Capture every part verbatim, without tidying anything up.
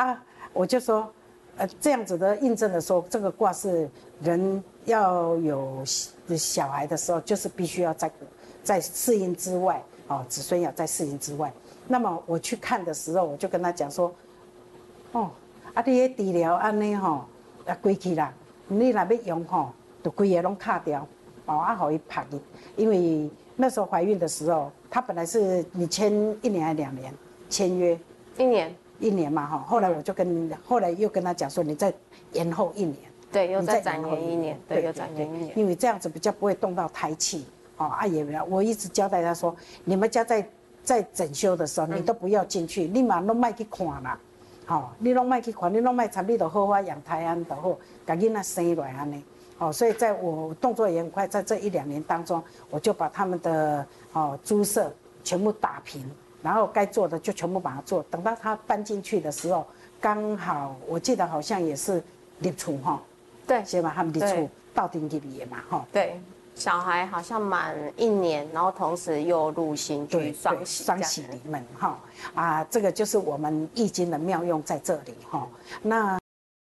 啊，我就说，呃，这样子的印证的说，这个卦是人要有小孩的时候，就是必须要在在适应之外，哦，子孙要在适应之外。那么我去看的时候，我就跟他讲说，哦，啊，你迄治疗安尼吼，啊，规去啦，你若要用吼，就规个拢卡掉，哦，啊，互伊拍去，因为那时候怀孕的时候，他本来是你签一年还两年签约， 一年。 一年嘛哈，后来我就跟、嗯、后来又跟他讲说，你再延后一年， 对，又再展延一年，对，又展延一年， 因为这样子比较不会动到胎气，哦，啊也没有，我一直交代他说，你们家在在整修的时候，你都不要进去，嗯、你嘛拢卖去看啦，好、哦，你拢卖去看，你拢卖参，你就好好养胎安就好，把囡仔生落安尼，哦，所以在我动作也很快，在这一两年当中，我就把他们的哦猪舍全部打平。然后该做的就全部把它做，等到他搬进去的时候，刚好我记得好像也是入厝哈， 对， 先把他们入厝到顶入去嘛哈。 对，小孩好像满一年，然后同时又入新居双喜双喜临门哈啊，这个就是我们易经的妙用在这里哈。那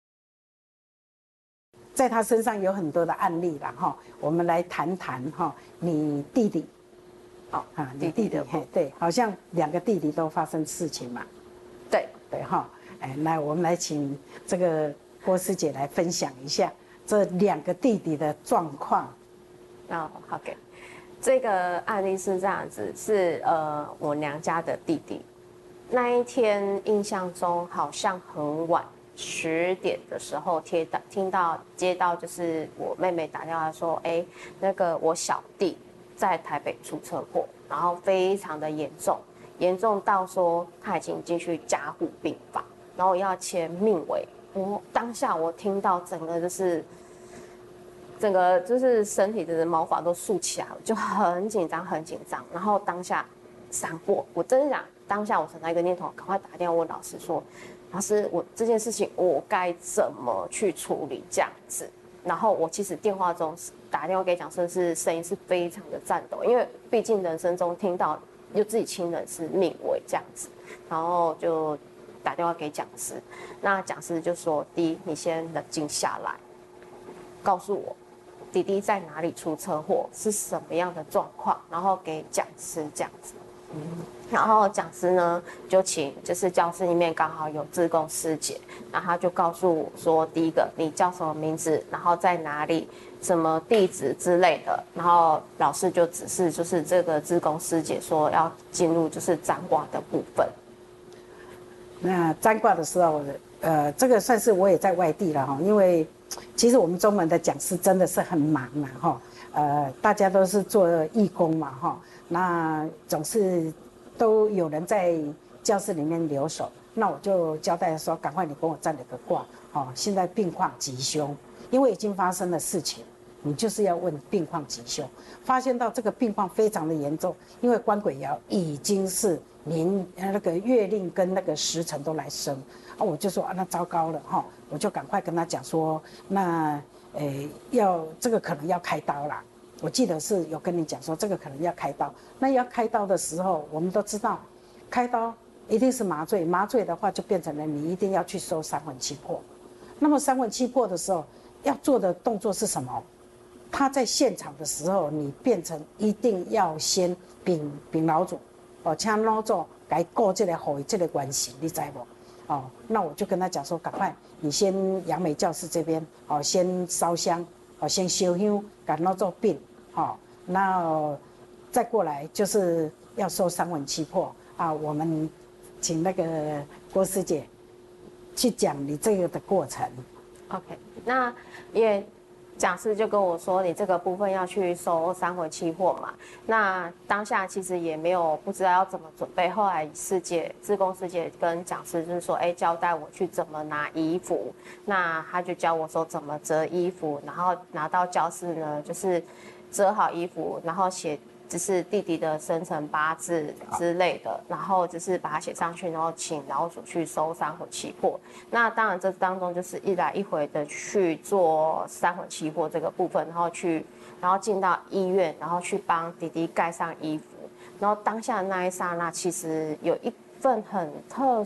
在他身上有很多的案例了哈，我们来谈谈哈，你弟弟。 哦啊，你弟弟对，好像两个弟弟都发生事情嘛， 对对哈，哎，那我们来请这个郭师姐来分享一下这两个弟弟的状况。 哦，好给，这个案例是这样子，是呃我娘家的弟弟，那一天印象中好像很晚，十点的时候贴到听到接到就是我妹妹打电话说，哎，那个我小弟。在台北出车祸，然后非常的严重，严重到说他已经进去加护病房，然后要签命危。我当下我听到整个就是整个就是身体的毛发都竖起来了，就很紧张很紧张。然后当下闪过，我真的想当下我想到一个念头，赶快打电话问老师说，老师我这件事情我该怎么去处理这样子。然后我其实电话中打电话给讲师是声音是非常的颤抖，因为毕竟人生中听到就自己亲人是命危这样子，然后就打电话给讲师，那讲师就说：第一，你先冷静下来，告诉我弟弟在哪里出车祸，是什么样的状况，然后给讲师这样子。嗯，然后讲师呢就请就是教室里面刚好有志工师姐，然后他就告诉我说，第一个你叫什么名字，然后在哪里，什么地址之类的，然后老师就指示就是这个志工师姐说要进入就是占卦的部分。 那占卦的时候，呃，这个算是我也在外地了哈，因为其实我们中门的讲师真的是很忙嘛哈，呃，大家都是做义工嘛哈。那总是都有人在教室里面留守，那我就交代说，赶快你跟我占了个卦，哦，现在病况吉凶，因为已经发生了事情，你就是要问病况吉凶。发现到这个病况非常的严重，因为官鬼爻已经是年那个月令跟那个时辰都来生，啊，我就说啊，那糟糕了哈，我就赶快跟他讲说，那诶要这个可能要开刀啦。我记得是有跟你讲说，这个可能要开刀。那要开刀的时候，我们都知道，开刀一定是麻醉，麻醉的话就变成了你一定要去收三魂七魄。那么三魂七魄的时候，要做的动作是什么？他在现场的时候，你变成一定要先禀禀老祖，哦，请老祖来顾这个好这个关系，你知不？哦，那我就跟他讲说，赶快你先杨美教室这边，哦，先烧香，哦，先烧香，给老祖禀。好，那再过来就是要收三魂七魄啊！我们请那个郭师姐去讲你这个的过程。 OK， 那因为讲师就跟我说，你这个部分要去收三魂七魄嘛。那当下其实也没有不知道要怎么准备。后来师姐、志工师姐跟讲师就是说，哎，交代我去怎么拿衣服。那他就教我说怎么折衣服，然后拿到教室呢，就是。折好衣服，然后写就是弟弟的生辰八字之类的，然后就是把它写上去，然后请老祖去收三魂七魄。那当然这当中就是一来一回的去做三魂七魄这个部分，然后去然后进到医院，然后去帮弟弟盖上衣服。然后当下的那一刹那，其实有一份很特